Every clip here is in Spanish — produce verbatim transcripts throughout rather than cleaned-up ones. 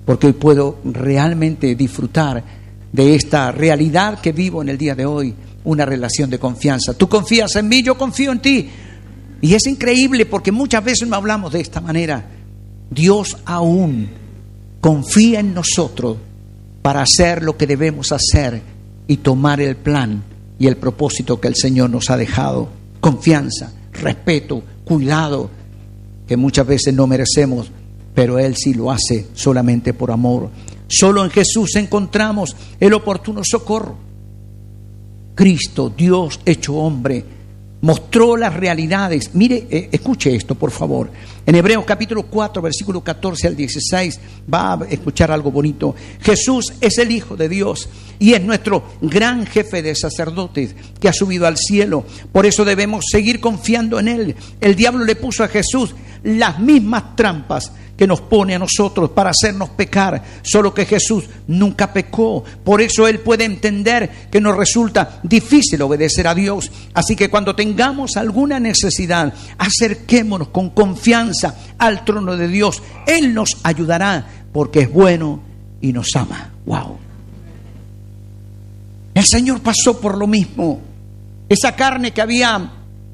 porque hoy puedo realmente disfrutar de esta realidad que vivo en el día de hoy, una relación de confianza. Tú confías en mí, yo confío en ti. Y es increíble porque muchas veces no hablamos de esta manera. Dios aún confía en nosotros para hacer lo que debemos hacer y tomar el plan y el propósito que el Señor nos ha dejado. Confianza, respeto, cuidado, que muchas veces no merecemos, pero Él sí lo hace solamente por amor. Solo en Jesús encontramos el oportuno socorro. Cristo, Dios hecho hombre, mostró las realidades. Mire, eh, escuche esto, por favor. En Hebreos capítulo cuatro, versículo catorce al dieciséis, va a escuchar algo bonito. Jesús es el Hijo de Dios y es nuestro gran jefe de sacerdotes que ha subido al cielo. Por eso debemos seguir confiando en Él. El diablo le puso a Jesús las mismas trampas que nos pone a nosotros para hacernos pecar, solo que Jesús nunca pecó. Por eso Él puede entender que nos resulta difícil obedecer a Dios. Así que cuando tengamos alguna necesidad, acerquémonos con confianza al trono de Dios. Él nos ayudará porque es bueno y nos ama. ¡Wow! El Señor pasó por lo mismo. Esa carne que había,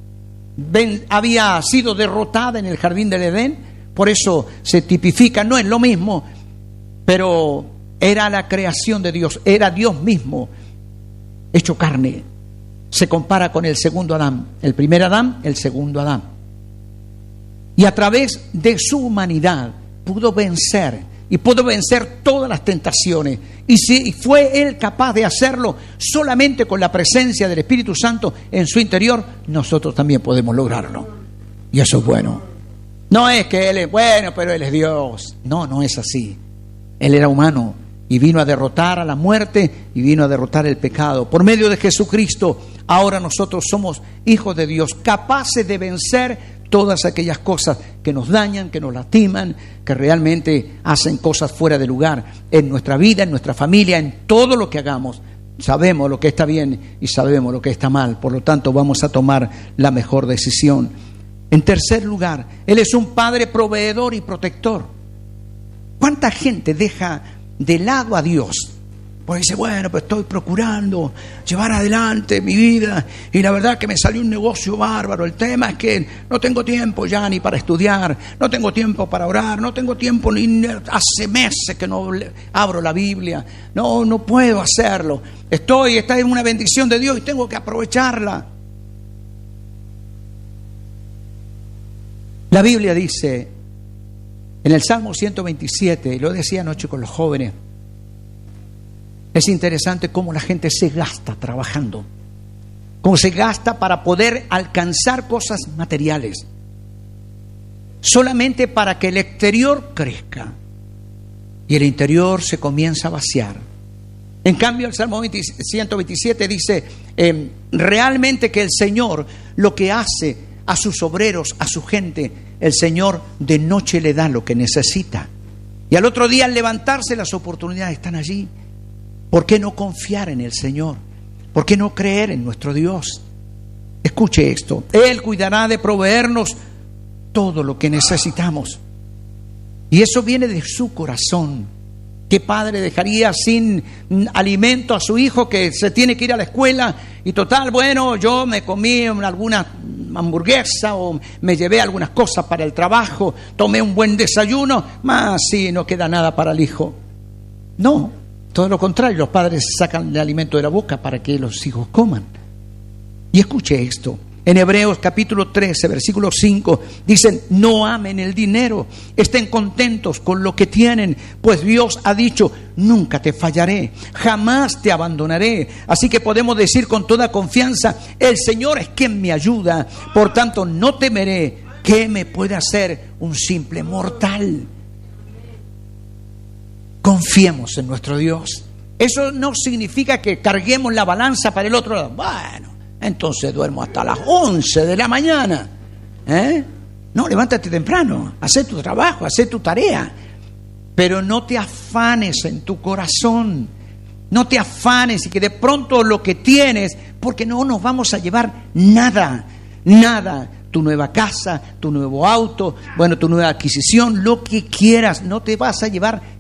había sido derrotada en el jardín del Edén, por eso se tipifica, no es lo mismo, pero era la creación de Dios, era Dios mismo hecho carne. Se compara con el segundo Adán, el primer Adán, el segundo Adán. Y a través de su humanidad pudo vencer, y pudo vencer todas las tentaciones. Y si fue Él capaz de hacerlo solamente con la presencia del Espíritu Santo en su interior, nosotros también podemos lograrlo. Y eso es bueno. No es que Él es bueno, pero Él es Dios. No, no es así. Él era humano y vino a derrotar a la muerte y vino a derrotar el pecado. Por medio de Jesucristo, ahora nosotros somos hijos de Dios, capaces de vencer todas aquellas cosas que nos dañan, que nos lastiman, que realmente hacen cosas fuera de lugar en nuestra vida, en nuestra familia, en todo lo que hagamos. Sabemos lo que está bien y sabemos lo que está mal. Por lo tanto, vamos a tomar la mejor decisión. En tercer lugar, Él es un Padre proveedor y protector. ¿Cuánta gente deja de lado a Dios? Porque dice, bueno, pues estoy procurando llevar adelante mi vida y la verdad que me salió un negocio bárbaro. El tema es que no tengo tiempo ya ni para estudiar, no tengo tiempo para orar, no tengo tiempo ni hace meses que no abro la Biblia. No, no puedo hacerlo. Estoy, está en una bendición de Dios y tengo que aprovecharla. La Biblia dice en el Salmo ciento veintisiete, y lo decía anoche con los jóvenes, es interesante cómo la gente se gasta trabajando, cómo se gasta para poder alcanzar cosas materiales, solamente para que el exterior crezca y el interior se comienza a vaciar. En cambio, el Salmo ciento veintisiete dice eh, realmente que el Señor lo que hace a sus obreros, a su gente, el Señor de noche le da lo que necesita. Y al otro día al levantarse las oportunidades están allí. ¿Por qué no confiar en el Señor? ¿Por qué no creer en nuestro Dios? Escuche esto. Él cuidará de proveernos todo lo que necesitamos. Y eso viene de su corazón. ¿Qué padre dejaría sin alimento a su hijo que se tiene que ir a la escuela? Y total, bueno, yo me comí alguna hamburguesa o me llevé algunas cosas para el trabajo, tomé un buen desayuno, más si no queda nada para el hijo. No, todo lo contrario, los padres sacan el alimento de la boca para que los hijos coman. Y escuche esto. En Hebreos capítulo trece, versículo cinco, dicen, no amen el dinero, estén contentos con lo que tienen, pues Dios ha dicho, nunca te fallaré, jamás te abandonaré. Así que podemos decir con toda confianza, el Señor es quien me ayuda, por tanto no temeré. ¿Qué me puede hacer un simple mortal? Confiemos en nuestro Dios. Eso no significa que carguemos la balanza para el otro lado. Bueno, entonces duermo hasta las once de la mañana. ¿Eh? No, levántate temprano, haz tu trabajo, haz tu tarea. Pero no te afanes en tu corazón. No te afanes y que de pronto lo que tienes, porque no nos vamos a llevar nada, nada. Tu nueva casa, tu nuevo auto, bueno, tu nueva adquisición, lo que quieras, no te vas a llevar